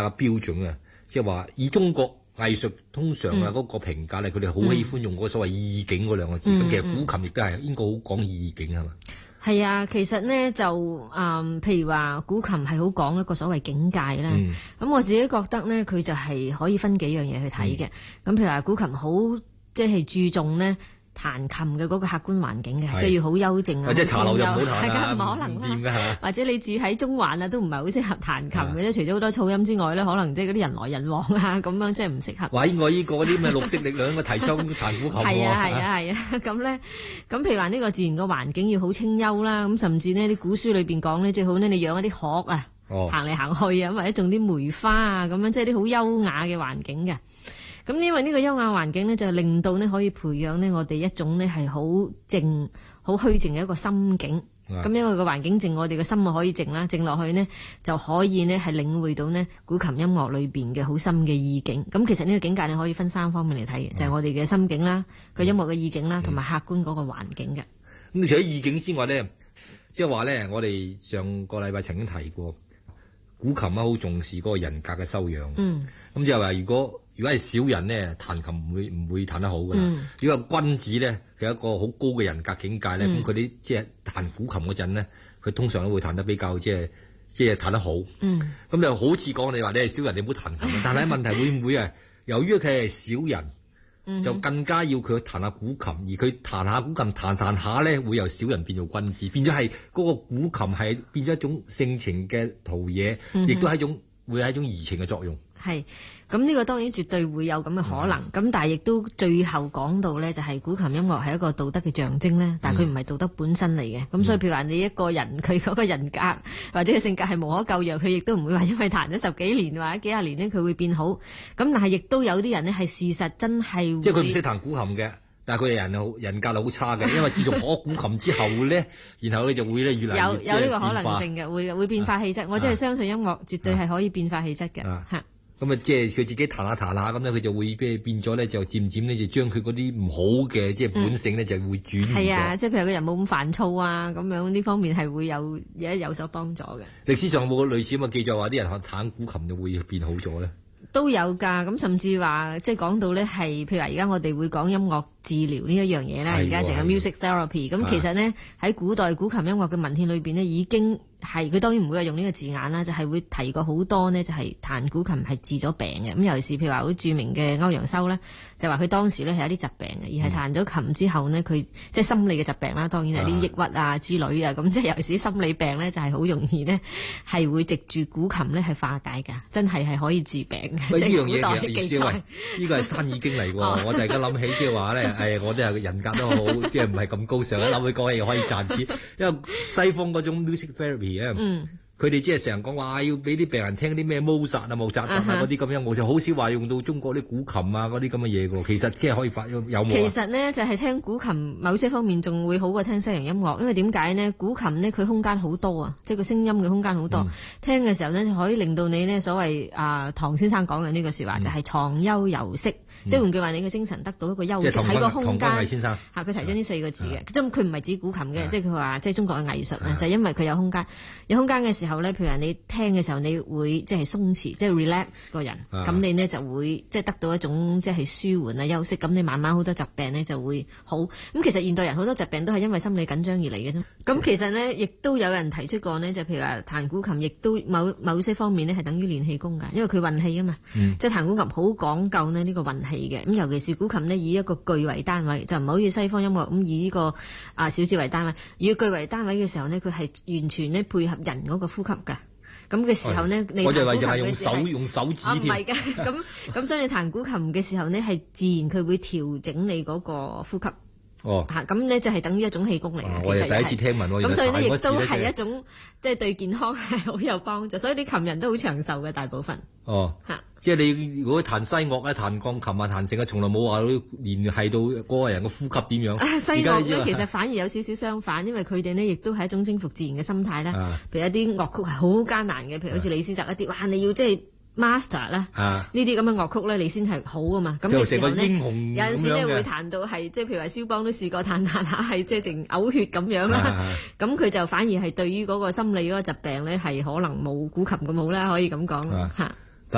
較標準啊，即係話以中國藝術通常嗰個評價咧，佢哋好喜歡用嗰所謂意境嗰兩個字。咁其實古琴亦都係應該好講意境係嘛？ 係啊，其實咧就譬如話古琴係好講一個所謂境界啦。咁我自己覺得咧，佢就係可以分幾樣嘢去睇嘅。咁譬如話古琴好即係注重咧彈琴嘅嗰個客觀環境嘅，即係要好幽靜啊， 或者茶樓又唔好彈啊，唔可能啦。或者你住喺中環啊，都唔係好適合彈琴嘅啫。除咗好多噪音之外咧，可能即係嗰啲人來人往啊，咁樣即係唔適合。 喂，我呢個嗰啲咩綠色力量嘅提倡彈古琴喎。 係啊，咁咧，咁譬如話呢個自然個環境要好清幽啦，咁甚至呢啲古書裏邊講咧，最好呢你養一啲鶴啊，行嚟行去啊，或者種啲梅花啊，咁樣即係啲好優雅嘅環境嘅。咁因為呢個優雅環境咧，就令到呢可以培養呢我哋一種呢係好靜、好虛靜嘅一個心境。咁因為個環境靜，我哋嘅心就可以靜啦，靜落去呢就可以呢係領會到呢古琴音樂裏邊嘅好深嘅意境。咁其實呢個境界你可以分三方面嚟睇嘅，就係我哋嘅心境啦、個音樂嘅意境啦，同埋客觀嗰個環境嘅。 咁除咗意境之外咧，即係話咧，我哋上個禮拜曾經提過，古琴好重視嗰個人格嘅修養。咁即係話如果係小人咧，彈琴唔會彈得好噶啦。如果係君子咧，佢有一個好高嘅人格境界咧，咁佢啲即係彈古琴嗰陣咧，佢通常都會彈得比較即係彈得好。咁就好似講你話你係小人，你唔好彈琴。但係問題會唔會啊？由於佢係小人，就更加要佢彈下古琴，而佢彈下古琴彈下咧，會由小人變做君子，變咗係嗰個古琴係變咗一種性情嘅陶冶，亦都係會係一種怡情嘅作用。 係，咁呢個當然絕對會有咁嘅可能，咁但係亦都最後講到咧，就係古琴音樂係一個道德嘅象徵咧，但係佢唔係道德本身嚟嘅，咁所以譬如話你一個人佢嗰個人格或者性格係無可救藥，佢亦都唔會話因為彈咗10幾年或者幾廿年咧佢會變好，咁但係亦都有啲人呢係事實真係即係佢唔識彈古琴嘅。但係佢人格好差嘅，因為自從學古琴之後咧，然後咧就會咧越嚟越有呢個可能性嘅，會變化氣質。我真係相信音樂絕對係可以變化氣質嘅。 咁啊，即係佢自己彈下咁咧，佢就會變咗咧，就漸漸咧就將佢嗰啲唔好嘅即係本性咧就會轉移咗。係啊， 即係譬如個人冇咁煩躁啊，咁樣呢方面係會有所幫助嘅。 歷史上有冇類似咁嘅記載話啲人學彈古琴就會變好咗咧？ 都有㗎，咁甚至話即係講到咧係，譬如話而家我哋會講音樂治療呢一樣嘢啦，而家成個 music therapy，咁其實呢，喺古代古琴音樂嘅文獻裏邊呢，已經係佢當然唔會有用呢個字眼啦，就係會提過好多呢，就係彈古琴係治咗病嘅。咁尤其是譬如話好著名嘅歐陽修呢，就話佢當時呢係有啲疾病嘅，而係彈咗琴之後呢，佢即係心理嘅疾病啦，當然係啲抑鬱啊之類啊，咁即係尤其是心理病呢，就係好容易呢，係會藉住古琴呢係化解㗎，真係可以治病。 呢樣嘢嘅意思，呢個係山已經嚟喎。我突然間諗起即係話咧，我都係人格都好，即係唔係咁高尚。一諗起講嘢可以賺錢，因為西方嗰種 music therapy 咧，佢哋即係成日講話要俾啲病人聽啲咩莫扎特啊嗰啲咁樣，我就好少話用到中國啲古琴啊嗰啲咁嘅嘢㗎。其實即係可以有冇？ 其實呢，就係聽古琴某些方面仲會好過聽西洋音樂，因為點解呢？古琴呢，佢空間好多啊，即係個聲音嘅空間好多，聽嘅時候呢，就可以令到你呢所謂唐先生講嘅呢個說話，就係藏幽遊息。即係換句話，你嘅精神得到一個休息喺個空間。 先生佢提咗呢4個字嘅，即係佢唔係指古琴嘅，即係佢話即係中國嘅藝術啊，就係因為佢有空間。有空間嘅時候咧，譬如話你聽嘅時候，你會即係鬆弛，即係 relax 個人，咁你呢就會即係得到一種即係舒緩啊休息，咁你慢慢好多疾病呢就會好。咁其實現代人好多疾病都係因為心理緊張而嚟嘅啫。咁其實呢，亦都有人提出過呢，就譬如話彈古琴，亦都某些方面呢係等於練氣功㗎，因為佢運氣啊嘛。即係彈古琴好講究呢個運氣嘅。咁尤其是古琴呢，以一個句為單位，就唔好似西方音樂咁以呢個小節為單位。以句為單位嘅時候呢，佢係完全呢配合人嗰個呼吸㗎。咁嘅時候呢，你我就話就係用手指添。唔係㗎，咁所以你彈古琴嘅時候呢，係自然佢會調整你嗰個呼吸。咁呢就係等於一種氣功嚟嘅。 我係第一次聽聞喎。 咁所以呢，亦都係一種即係對健康係好有幫助。所以啲琴人都好長壽嘅大部分。即係你如果彈西樂咧、彈鋼琴啊、彈成啊，從來冇話聯繫到嗰個人嘅呼吸點樣。西樂咧其實反而有少少相反，因為佢哋呢亦都係一種征服自然嘅心態啦。譬如一啲樂曲係好艱難嘅，譬如好似李斯特一啲，哇！你要即係 master 啦，呢啲咁嘅樂曲咧，你先係好啊嘛。咁嘅時候呢，有陣時咧會彈到係即係譬如話蕭邦都試過彈下係即係淨嘔血咁樣啦。咁佢就反而係對於嗰個心理嗰個疾病咧係可能冇古琴咁好啦，可以咁講嚇。